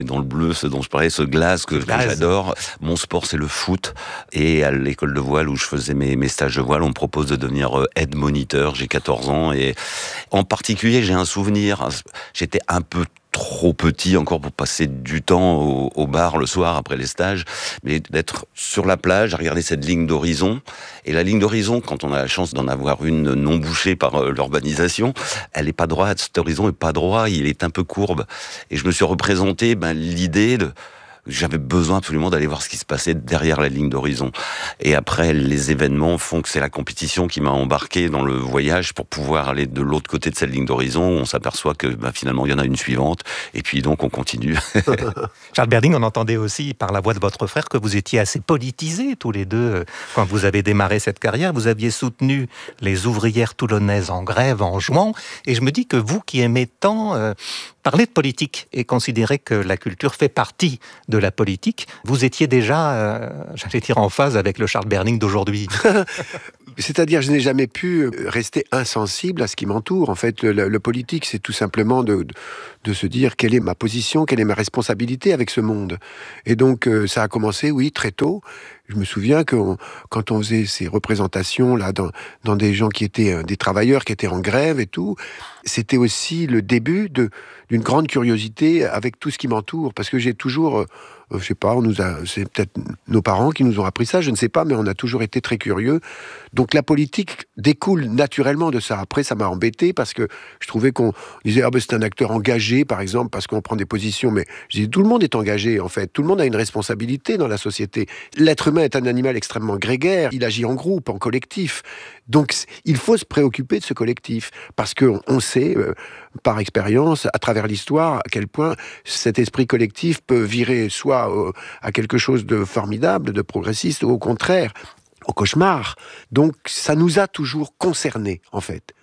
Dans le bleu, ce dont je parlais, ce glace que j'adore. Mon sport, c'est le foot. Et à l'école de voile où je faisais mes stages de voile, on me propose de devenir aide moniteur. J'ai 14 ans et en particulier, j'ai un souvenir. J'étais un peu trop petit encore pour passer du temps au bar le soir après les stages, mais d'être sur la plage à regarder cette ligne d'horizon. Et la ligne d'horizon, quand on a la chance d'en avoir une non bouchée par l'urbanisation, elle est pas droite. Cet horizon est pas droit, il est un peu courbe. Et je me suis représenté l'idée de... J'avais besoin absolument d'aller voir ce qui se passait derrière la ligne d'horizon. Et après, les événements font que c'est la compétition qui m'a embarqué dans le voyage pour pouvoir aller de l'autre côté de cette ligne d'horizon. On s'aperçoit que finalement, il y en a une suivante. Et puis donc, on continue. Charles Berling, on entendait aussi par la voix de votre frère que vous étiez assez politisés tous les deux. Quand vous avez démarré cette carrière, vous aviez soutenu les ouvrières toulonnaises en grève en juin. Et je me dis que vous qui aimez tant parler de politique et considérer que la culture fait partie de la politique, vous étiez déjà, j'allais dire, en phase avec le Charles Berling d'aujourd'hui. C'est-à-dire, je n'ai jamais pu rester insensible à ce qui m'entoure. En fait, le politique, c'est tout simplement de se dire quelle est ma position, quelle est ma responsabilité avec ce monde. Et donc, ça a commencé, oui, très tôt. Je me souviens que quand on faisait ces représentations là dans des gens qui étaient des travailleurs qui étaient en grève et tout, c'était aussi le début d'une grande curiosité avec tout ce qui m'entoure, parce que j'ai toujours, je sais pas, c'est peut-être nos parents qui nous ont appris ça, je ne sais pas, mais on a toujours été très curieux. Donc la politique découle naturellement de ça. Après, ça m'a embêté parce que je trouvais qu'on disait c'est un acteur engagé, par exemple, parce qu'on prend des positions. Mais je dis tout le monde est engagé en fait, tout le monde a une responsabilité dans la société. L'être humain est un animal extrêmement grégaire, il agit en groupe, en collectif. Donc il faut se préoccuper de ce collectif parce qu'on sait par expérience, à travers l'histoire, à quel point cet esprit collectif peut virer soit à quelque chose de formidable, de progressiste, ou au contraire, au cauchemar. Donc ça nous a toujours concernés, en fait.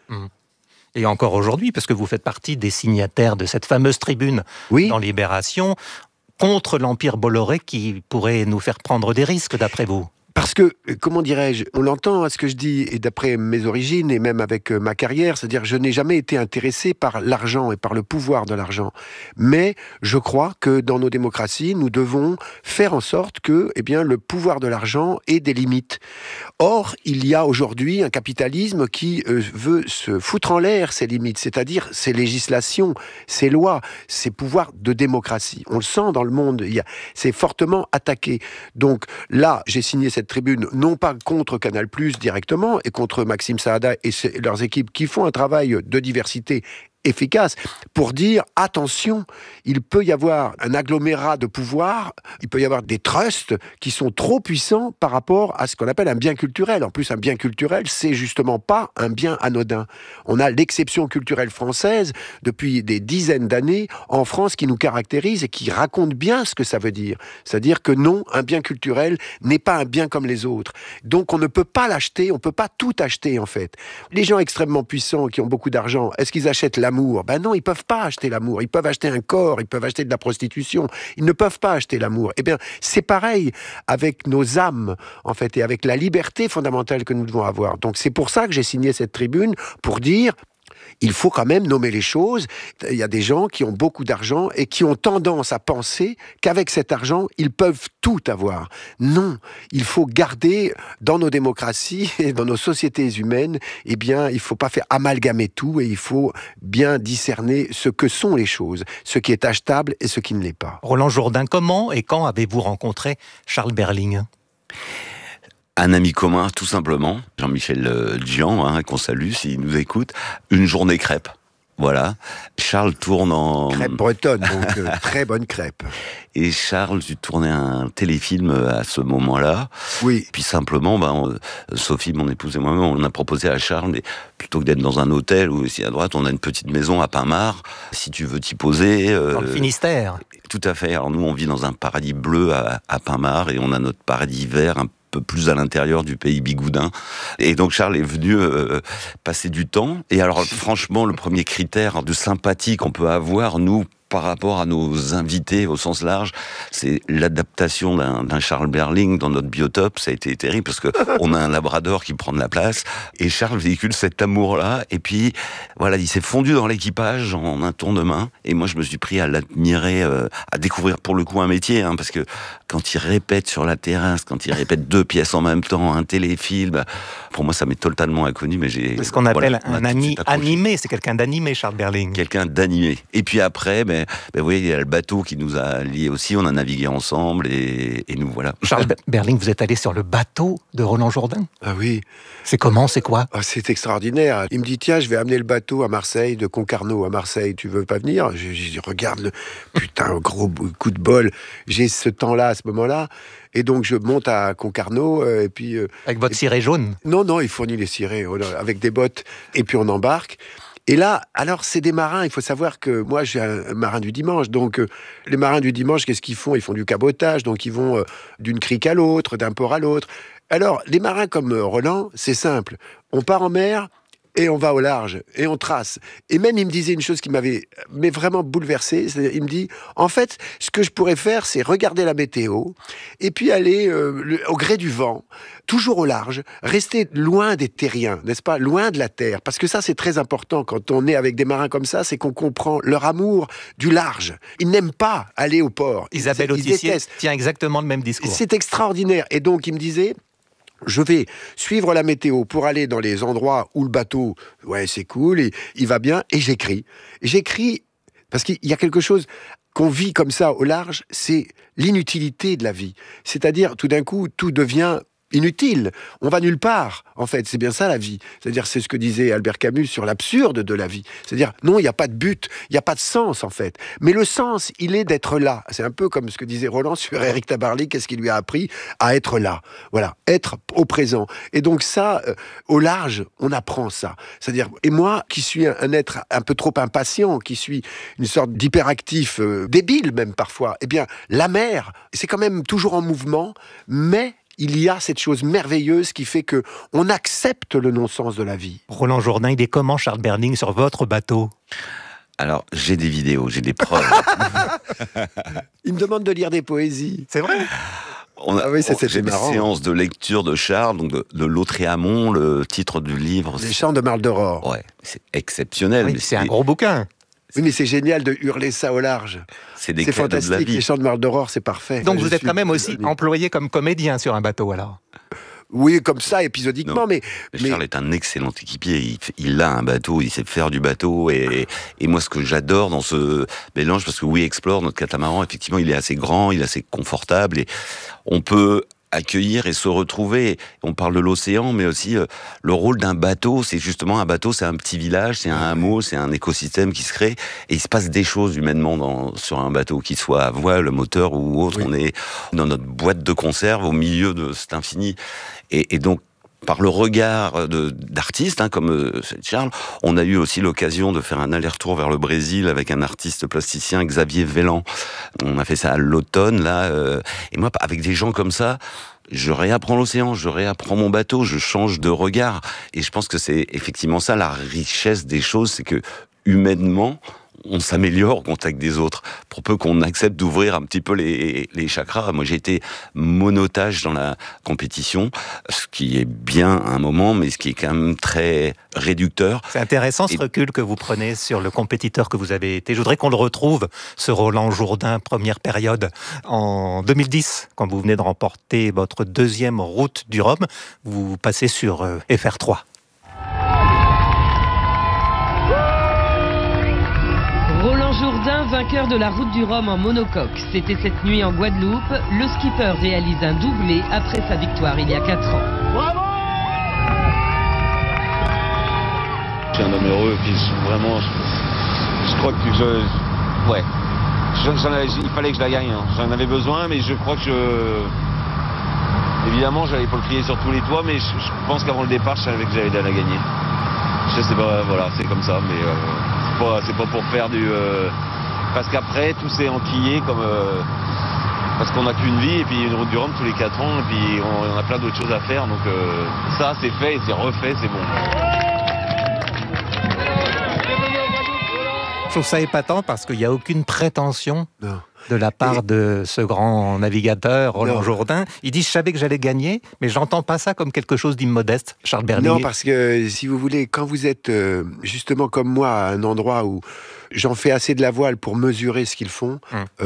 Et encore aujourd'hui, parce que vous faites partie des signataires de cette fameuse tribune dans Libération, contre l'Empire Bolloré qui pourrait nous faire prendre des risques, d'après vous. Parce que, comment dirais-je, on l'entend à ce que je dis, et d'après mes origines, et même avec ma carrière, c'est-à-dire je n'ai jamais été intéressé par l'argent et par le pouvoir de l'argent. Mais je crois que dans nos démocraties, nous devons faire en sorte que le pouvoir de l'argent ait des limites. Or, il y a aujourd'hui un capitalisme qui veut se foutre en l'air ces limites, c'est-à-dire ces législations, ces lois, ces pouvoirs de démocratie. On le sent dans le monde, c'est fortement attaqué. Donc là, j'ai signé cette tribune, non pas contre Canal+ directement, et contre Maxime Saada et leurs équipes qui font un travail de diversité efficace, pour dire, attention, il peut y avoir un agglomérat de pouvoir, il peut y avoir des trusts qui sont trop puissants par rapport à ce qu'on appelle un bien culturel. En plus, un bien culturel, c'est justement pas un bien anodin. On a l'exception culturelle française depuis des dizaines d'années en France qui nous caractérise et qui raconte bien ce que ça veut dire. C'est-à-dire que non, un bien culturel n'est pas un bien comme les autres. Donc on ne peut pas l'acheter, on peut pas tout acheter en fait. Les gens extrêmement puissants qui ont beaucoup d'argent, est-ce qu'ils achètent l'amour? Ben non, ils peuvent pas acheter l'amour. Ils peuvent acheter un corps, ils peuvent acheter de la prostitution. Ils ne peuvent pas acheter l'amour. Eh bien, c'est pareil avec nos âmes, en fait, et avec la liberté fondamentale que nous devons avoir. Donc, c'est pour ça que j'ai signé cette tribune, pour dire... Il faut quand même nommer les choses. Il y a des gens qui ont beaucoup d'argent et qui ont tendance à penser qu'avec cet argent, ils peuvent tout avoir. Non, il faut garder dans nos démocraties et dans nos sociétés humaines, il ne faut pas faire amalgamer tout et il faut bien discerner ce que sont les choses, ce qui est achetable et ce qui ne l'est pas. Roland Jourdain, comment et quand avez-vous rencontré Charles Berling ? Un ami commun, tout simplement, Jean-Michel Dian, qu'on salue s'il nous écoute, une journée crêpe. Voilà. Charles tourne en... Crêpe bretonne, donc très bonne crêpe. Et Charles, tu tournais un téléfilm à ce moment-là. Oui. Puis simplement, Sophie, mon épouse et moi-même, on a proposé à Charles, mais plutôt que d'être dans un hôtel ou ici à droite, on a une petite maison à Pinmar. Si tu veux t'y poser... Dans le Finistère. Tout à fait. Alors nous, on vit dans un paradis bleu à Pinmar et on a notre paradis vert un peu plus à l'intérieur du pays bigoudin. Et donc Charles est venu passer du temps. Et alors franchement, le premier critère de sympathie qu'on peut avoir, nous, par rapport à nos invités au sens large, c'est l'adaptation d'un Charles Berling dans notre biotope. Ça a été terrible parce que on a un labrador qui prend de la place et Charles véhicule cet amour-là. Et puis, voilà, il s'est fondu dans l'équipage en un tour de main. Et moi, je me suis pris à l'admirer, à découvrir pour le coup un métier, hein, parce que quand il répète sur la terrasse, quand il répète 2 pièces en même temps, un téléfilm, pour moi, ça m'est totalement inconnu, mais c'est ce qu'on appelle un ami animé. C'est quelqu'un d'animé, Charles Berling. Quelqu'un d'animé. Et puis après, vous voyez, il y a le bateau qui nous a liés aussi, on a navigué ensemble et nous voilà. Charles Berling, vous êtes allé sur le bateau de Roland Jourdain? Ah oui. C'est comment, c'est quoi? C'est extraordinaire. Il me dit, tiens, je vais amener le bateau à Marseille, de Concarneau à Marseille, tu veux pas venir? Je regarde le putain, gros coup de bol. J'ai ce temps-là, à ce moment-là. Et donc, je monte à Concarneau, et puis... Avec votre ciré jaune? Non, il fournit les cirés, avec des bottes. Et puis, on embarque. Et là, alors, c'est des marins. Il faut savoir que moi, je suis un marin du dimanche. Donc, les marins du dimanche, qu'est-ce qu'ils font? Ils font du cabotage. Donc, ils vont d'une crique à l'autre, d'un port à l'autre. Alors, les marins comme Roland, c'est simple. On part en mer et on va au large et on trace. Et même, il me disait une chose qui m'avait vraiment bouleversé. C'est-à-dire, il me dit, en fait, ce que je pourrais faire, c'est regarder la météo et puis aller au gré du vent, toujours au large, rester loin des terriens, n'est-ce pas? Loin de la terre. Parce que ça, c'est très important quand on est avec des marins comme ça, c'est qu'on comprend leur amour du large. Ils n'aiment pas aller au port. Isabelle Autissier tient exactement le même discours. C'est extraordinaire. Et donc, il me disait... Je vais suivre la météo pour aller dans les endroits où le bateau, ouais, c'est cool, et il va bien, et j'écris. J'écris parce qu'il y a quelque chose qu'on vit comme ça au large, c'est l'inutilité de la vie. C'est-à-dire, tout d'un coup, tout devient inutile. On va nulle part, en fait. C'est bien ça, la vie. C'est-à-dire, c'est ce que disait Albert Camus sur l'absurde de la vie. C'est-à-dire, non, il n'y a pas de but, il n'y a pas de sens, en fait. Mais le sens, il est d'être là. C'est un peu comme ce que disait Roland sur Éric Tabarly, qu'est-ce qu'il lui a appris? À être là. Voilà, être au présent. Et donc ça, au large, on apprend ça. C'est-à-dire, et moi, qui suis un être un peu trop impatient, qui suis une sorte d'hyperactif, débile même parfois, eh bien, la mer, c'est quand même toujours en mouvement, mais il y a cette chose merveilleuse qui fait que on accepte le non-sens de la vie. Roland Jourdain, il est comment, Charles Berling, sur votre bateau? Alors, j'ai des vidéos, j'ai des preuves. Il me demande de lire des poésies. C'est vrai? J'ai des séances de lecture de Charles, donc de Lautréamont, le titre du livre. Les chants de Maldoror. Ouais, c'est exceptionnel. Oui, c'est un gros bouquin. Oui, mais c'est génial de hurler ça au large. C'est des cadeaux de la vie. Les chants de Maldoror, c'est parfait. Donc vous êtes quand même aussi employé comme comédien sur un bateau, alors? Oui, comme ça, épisodiquement, mais Charles est un excellent équipier. Il a un bateau, il sait faire du bateau. Et moi, ce que j'adore dans ce mélange, parce que oui, Explore, notre catamaran, effectivement, il est assez grand, il est assez confortable. Et on peut accueillir et se retrouver. On parle de l'océan, mais aussi le rôle d'un bateau. C'est justement un bateau, c'est un petit village, c'est un hameau, c'est un écosystème qui se crée. Et il se passe des choses humainement sur un bateau, qu'il soit à voile, moteur ou autre. Oui. On est dans notre boîte de conserve au milieu de cet infini. Et donc, par le regard d'artistes, comme Charles, on a eu aussi l'occasion de faire un aller-retour vers le Brésil avec un artiste plasticien, Xavier Vellan. On a fait ça à l'automne, là. Et moi, avec des gens comme ça, je réapprends l'océan, je réapprends mon bateau, je change de regard. Et je pense que c'est effectivement ça, la richesse des choses, c'est que, humainement, on s'améliore au contact des autres, pour peu qu'on accepte d'ouvrir un petit peu les chakras. Moi, j'ai été monotage dans la compétition, ce qui est bien à un moment, mais ce qui est quand même très réducteur. C'est intéressant ce recul que vous prenez sur le compétiteur que vous avez été. Je voudrais qu'on le retrouve, ce Roland Jourdain, première période, en 2010, quand vous venez de remporter votre 2e route du Rhum. Vous passez sur FR3. Roland Jourdain, vainqueur de la route du Rhum en monocoque. C'était cette nuit en Guadeloupe. Le skipper réalise un doublé après sa victoire il y a 4 ans. Bravo! Je suis un homme heureux, puis vraiment, je crois que il fallait que je la gagne. Hein. J'en avais besoin, mais je crois que évidemment, j'allais pas le crier sur tous les toits, mais je pense qu'avant le départ, je savais que j'allais la gagner. Je sais pas, voilà, c'est comme ça, mais c'est pas pour faire du... parce qu'après, tout s'est enquillé comme... parce qu'on n'a qu'une vie, et puis une route du Rhum tous les 4 ans, et puis on a plein d'autres choses à faire, donc ça, c'est fait, et c'est refait, c'est bon. Je trouve ça épatant parce qu'il n'y a aucune prétention de la part de ce grand navigateur, Roland Jourdain. Il dit, je savais que j'allais gagner, mais j'entends pas ça comme quelque chose d'immodeste, Charles Berling. Non, parce que, si vous voulez, quand vous êtes justement comme moi à un endroit où j'en fais assez de la voile pour mesurer ce qu'ils font,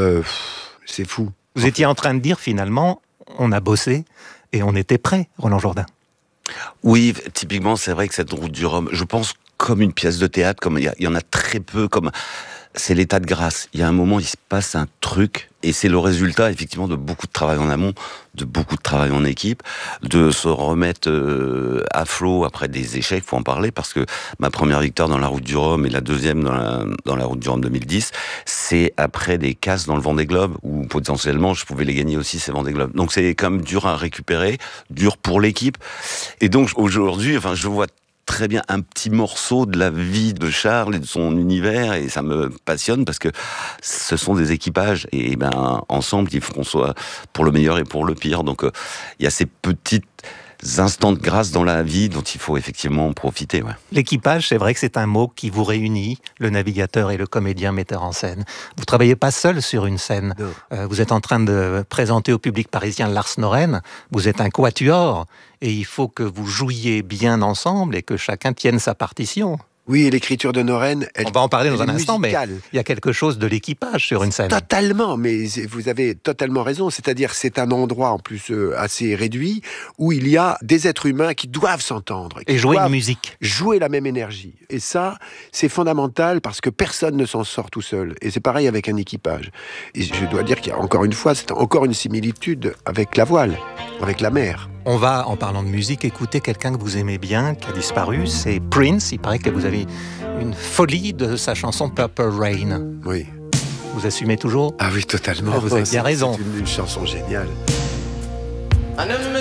c'est fou. Vous étiez en train de dire, finalement, on a bossé et on était prêt, Roland Jourdain. Oui, typiquement, c'est vrai que cette route du Rhum, je pense comme une pièce de théâtre, comme il y en a très peu, comme c'est l'état de grâce. Il y a un moment, il se passe un truc, et c'est le résultat, effectivement, de beaucoup de travail en amont, de beaucoup de travail en équipe, de se remettre à flot après des échecs, faut en parler, parce que ma première victoire dans la route du Rhum et la deuxième dans la route du Rhum 2010, c'est après des casses dans le Vendée Globe, où potentiellement, je pouvais les gagner aussi, ces Vendée Globe. Donc c'est quand même dur à récupérer, dur pour l'équipe. Et donc, aujourd'hui, enfin, je vois très bien un petit morceau de la vie de Charles et de son univers, et ça me passionne parce que ce sont des équipages, et ben ensemble ils feront soit pour le meilleur et pour le pire. Donc il y a ces petites instants de grâce dans la vie dont il faut effectivement en profiter. Ouais. L'équipage, c'est vrai que c'est un mot qui vous réunit, le navigateur et le comédien metteur en scène. Vous travaillez pas seul sur une scène. Vous êtes en train de présenter au public parisien Lars Norén. Vous êtes un quatuor et il faut que vous jouiez bien ensemble et que chacun tienne sa partition. Oui, l'écriture de Norén... On va en parler dans un instant, mais il y a quelque chose de l'équipage sur une scène. Totalement, mais vous avez totalement raison. C'est-à-dire, c'est un endroit, en plus, assez réduit, où il y a des êtres humains qui doivent s'entendre. Et jouer une musique. Jouer la même énergie. Et ça, c'est fondamental, parce que personne ne s'en sort tout seul. Et c'est pareil avec un équipage. Et je dois dire qu'il y a, encore une fois, c'est encore une similitude avec la voile, avec la mer. On va, en parlant de musique, écouter quelqu'un que vous aimez bien, qui a disparu, c'est Prince. Il paraît que vous avez une folie de sa chanson Purple Rain. Oui. Vous assumez toujours ? Ah oui, totalement. Vous avez bien raison. C'est une chanson géniale.